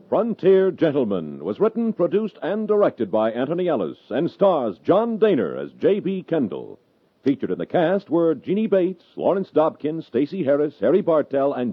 Frontier Gentleman was written, produced, and directed by Anthony Ellis and stars John Daner as J.B. Kendall. Featured in the cast were Jeannie Bates, Lawrence Dobkin, Stacey Harris, Harry Bartell, and